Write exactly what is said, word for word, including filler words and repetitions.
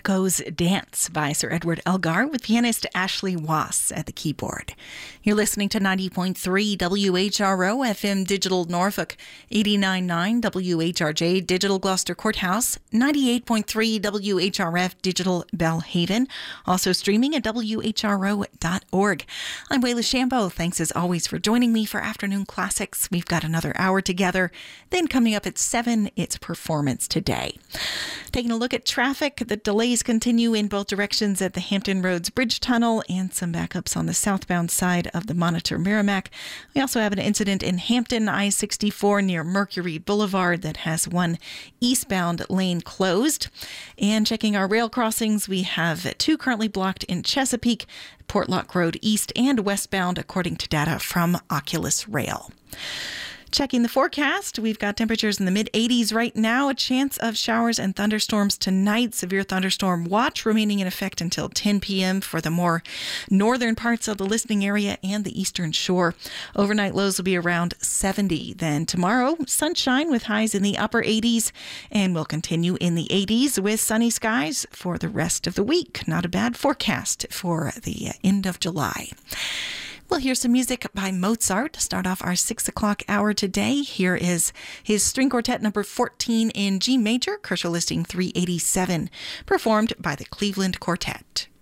Coco's Dance by Sir Edward Elgar with pianist Ashley Wass at the keyboard. You're listening to ninety point three W H R O F M Digital Norfolk, eighty-nine point nine W H R J Digital Gloucester Courthouse, ninety-eight point three W H R F Digital Belhaven, also streaming at W H R O dot org. I'm Wayla Shambo. Thanks as always for joining me for Afternoon Classics. We've got another hour together. Then coming up at seven, it's Performance Today. Taking a look at traffic, the delays continue in both directions at the Hampton Roads Bridge Tunnel and some backups on the southbound side of the Monitor Merrimack. We also have an incident in Hampton I sixty-four near Mercury Boulevard that has one eastbound lane closed. And checking our rail crossings, we have two currently blocked in Chesapeake, Portlock Road east and westbound, according to data from Oculus Rail. Checking the forecast, we've got temperatures in the mid eighties right now, a chance of showers and thunderstorms tonight. Severe thunderstorm watch remaining in effect until ten p.m. for the more northern parts of the listening area and the eastern shore. Overnight lows will be around seventy. Then tomorrow, sunshine with highs in the upper eighties, and we'll continue in the eighties with sunny skies for the rest of the week. Not a bad forecast for the end of July. We'll hear some music by Mozart to start off our six o'clock hour today. Here is his string quartet number fourteen in G major, Kershaw listing three eighty-seven, performed by the Cleveland Quartet.